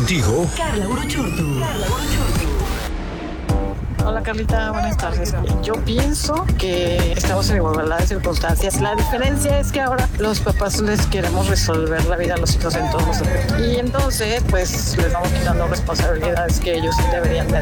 contigo, Carla Uruchurtu. Hola Carlita, buenas tardes. Yo pienso que estamos en igualdad de circunstancias. La diferencia es que ahora los papás les queremos resolver la vida a los hijos en todos los aspectos. Y entonces, pues les vamos quitando responsabilidades que ellos deberían de